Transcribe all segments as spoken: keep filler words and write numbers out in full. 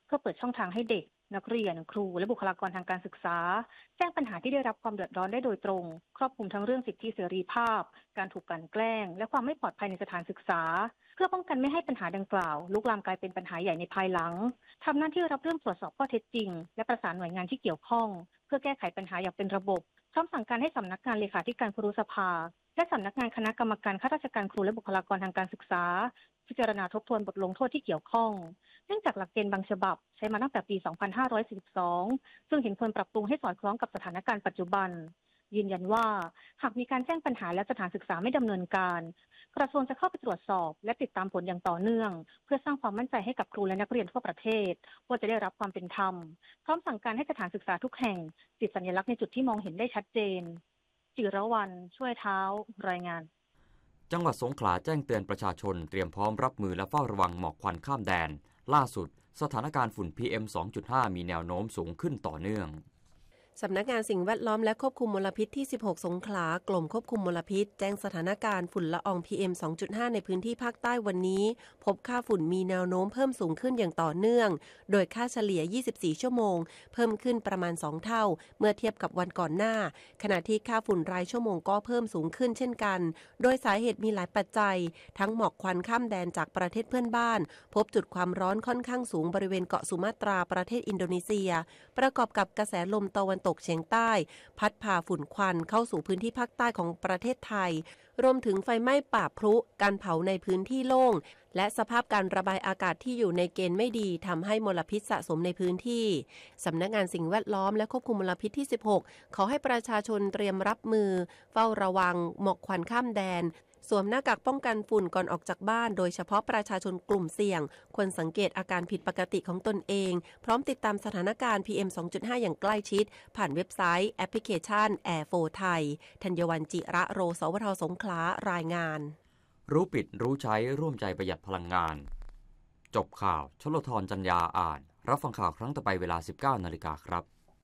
เพื่อเปิดช่องทางให้เด็กนักเรียนครูและบุคลากรทางการศึกษาแจ้งปัญหาที่ได้รับความเดือดร้อนได้โดยตรงครอบคลุมทั้งเรื่องสิทธิเสรีภาพการถูกกลั่นแกล้งและความไม่ปลอดภัยในสถานศึกษาเพื่อป้องกันไม่ให้ปัญหาดังกล่าวลุกลามกลายเป็นปัญหาใหญ่ในภายหลังทำหน้าที่รับเรื่องตรวจสอบข้อเท็จจริงและประสานหน่วยงานที่เกี่ยวข้องเพื่อแก้ไขปัญหาอย่างเป็นระบบพร้อมสั่งการให้สำนักงานเลขาธิการครุสภาและสำนักงานคณะกรรมการข้าราชการครูและบุคลากรทางการศึกษาพิจารณาทบทวนบทลงโทษที่เกี่ยวข้องเนื่องจากหลักเกณฑ์บางฉบับใช้มาตั้งแต่ปี สองพันห้าร้อยสี่สิบสอง ซึ่งเห็นควรปรับปรุงให้สอดคล้องกับสถานการณ์ปัจจุบันยืนยันว่าหากมีการแจ้งปัญหาและสถานศึกษาไม่ดำเนินการกระทรวงจะเข้าไปตรวจสอบและติดตามผลอย่างต่อเนื่องเพื่อสร้างความมั่นใจให้กับครูและนักเรียนทั่วประเทศว่าจะได้รับความเป็นธรรมพร้อมสั่งการให้สถานศึกษาทุกแห่งติดสัญลักษณ์ในจุดที่มองเห็นได้ชัดเจนจิรวรรณช่วยเท้ารายงานจังหวัดสงขลาแจ้งเตือนประชาชนเตรียมพร้อมรับมือและเฝ้าระวังหมอกควันข้ามแดนล่าสุดสถานการณ์ฝุ่น พี เอ็ม สองจุดห้า มีแนวโน้มสูงขึ้นต่อเนื่องสำนักงานสิ่งแวดล้อมและควบคุมมลพิษที่สิบหกสงขลากรมควบคุมมลพิษแจ้งสถานการณ์ฝุ่นละออง พี เอ็ม สองจุดห้า ในพื้นที่ภาคใต้วันนี้พบค่าฝุ่นมีแนวโน้มเพิ่มสูงขึ้นอย่างต่อเนื่องโดยค่าเฉลี่ยยี่สิบสี่ชั่วโมงเพิ่มขึ้นประมาณสองเท่าเมื่อเทียบกับวันก่อนหน้าขณะที่ค่าฝุ่นรายชั่วโมงก็เพิ่มสูงขึ้นเช่นกันโดยสาเหตุมีหลายปัจจัยทั้งหมอกควันข้ามแดนจากประเทศเพื่อนบ้านพบจุดความร้อนค่อนข้างสูงบริเวณเกาะสุมาตราประเทศอินโดนีเซียประกอบกับกระแสลมตะวันตกเฉียงใต้พัดพาฝุ่นควันเข้าสู่พื้นที่ภาคใต้ของประเทศไทยรวมถึงไฟไหม้ป่าพรุการเผาในพื้นที่โล่งและสภาพการระบายอากาศที่อยู่ในเกณฑ์ไม่ดีทำให้มลพิษสะสมในพื้นที่สำนักงานสิ่งแวดล้อมและควบคุมมลพิษที่สิบหกขอให้ประชาชนเตรียมรับมือเฝ้าระวังหมอกควันข้ามแดนสวมหน้ากากป้องกันฝุ่นก่อนออกจากบ้านโดยเฉพาะประชาชนกลุ่มเสี่ยงควรสังเกตอาการผิดปกติของตนเองพร้อมติดตามสถานการณ์ พี เอ็ม สองจุดห้า อย่างใกล้ชิดผ่านเว็บไซต์แอปพลิเคชัน Air โฟร์ ไทยธัญวรรณจิระโรสวทสงขลารายงานรู้ปิดรู้ใช้ร่วมใจประหยัดพลังงานจบข่าวชลธรจัญญาอ่านรับฟังข่าวครั้งต่อไปเวลา สิบเก้านาฬิกา นครับ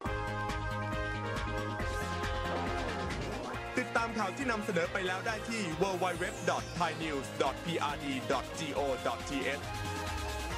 ติดตามข่าวที่นำเสนอไปแล้วได้ที่ ดับเบิลยู ดับเบิลยู ดับเบิลยู ดอท ไทยนิวส์ ดอท พี อาร์ ดี ดอท โก ดอท ที เอช